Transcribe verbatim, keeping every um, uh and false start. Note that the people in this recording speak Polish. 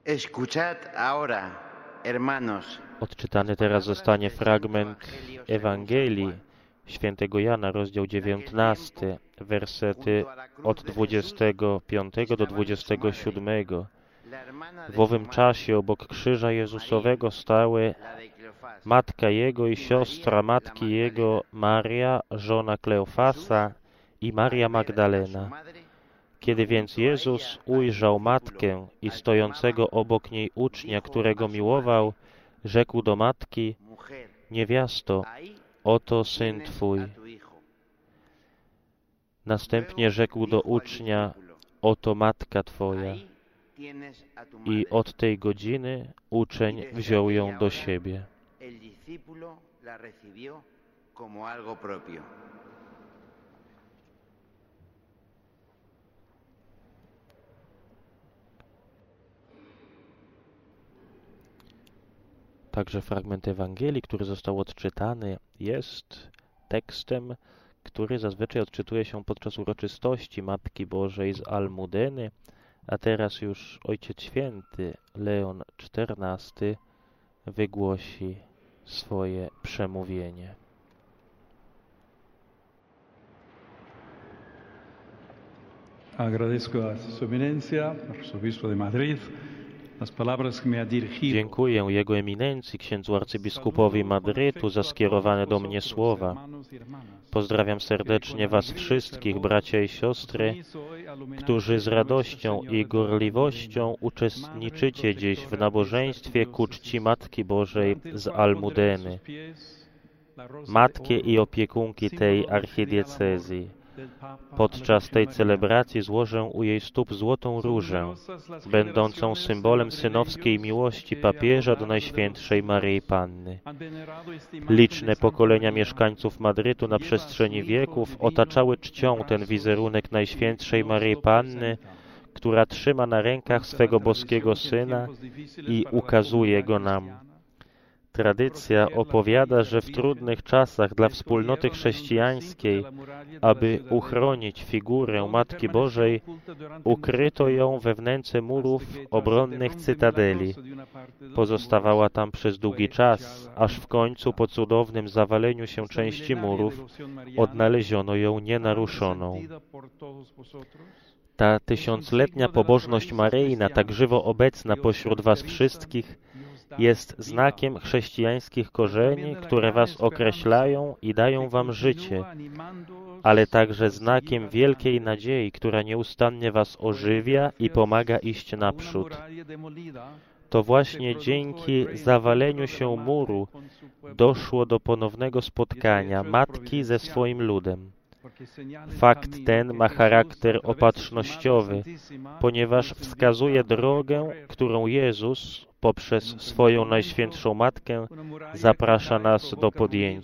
Escuchad ahora, hermanos. Odczytany teraz zostanie fragment Ewangelii świętego Jana, rozdział dziewiętnasty, wersety od dwudziestego piątego do dwudziestego siódmego. W owym czasie obok krzyża Jezusowego stały matka Jego i siostra matki Jego, Maria, żona Kleofasa i Maria Magdalena. Kiedy więc Jezus ujrzał matkę i stojącego obok niej ucznia, którego miłował, rzekł do matki: niewiasto, oto syn twój. Następnie rzekł do ucznia: oto matka twoja. I od tej godziny uczeń wziął ją do siebie. Także fragment Ewangelii, który został odczytany, jest tekstem, który zazwyczaj odczytuje się podczas uroczystości Matki Bożej z Almudeny, a teraz już Ojciec Święty Leon czternasty wygłosi swoje przemówienie. Agradezco a Su Eminencia, Arzobispo de Madrid, las palabras que me ha dirigido. Dziękuję Jego Eminencji, księdzu arcybiskupowi Madrytu, za skierowane do mnie słowa. Pozdrawiam serdecznie Was wszystkich, bracia i siostry, którzy z radością i gorliwością uczestniczycie dziś w nabożeństwie ku czci Matki Bożej z Almudeny, matki i opiekunki tej archidiecezji. Podczas tej celebracji złożę u jej stóp złotą różę, będącą symbolem synowskiej miłości papieża do Najświętszej Maryi Panny. Liczne pokolenia mieszkańców Madrytu na przestrzeni wieków otaczały czcią ten wizerunek Najświętszej Maryi Panny, która trzyma na rękach swego boskiego Syna i ukazuje go nam. Tradycja opowiada, że w trudnych czasach dla wspólnoty chrześcijańskiej, aby uchronić figurę Matki Bożej, ukryto ją we wnęce murów obronnych cytadeli. Pozostawała tam przez długi czas, aż w końcu po cudownym zawaleniu się części murów odnaleziono ją nienaruszoną. Ta tysiącletnia pobożność maryjna, tak żywo obecna pośród Was wszystkich, jest znakiem chrześcijańskich korzeni, które Was określają i dają Wam życie, ale także znakiem wielkiej nadziei, która nieustannie Was ożywia i pomaga iść naprzód. To właśnie dzięki zawaleniu się muru doszło do ponownego spotkania Matki ze swoim ludem. Fakt ten ma charakter opatrznościowy, ponieważ wskazuje drogę, którą Jezus poprzez swoją Najświętszą Matkę zaprasza nas do podjęcia.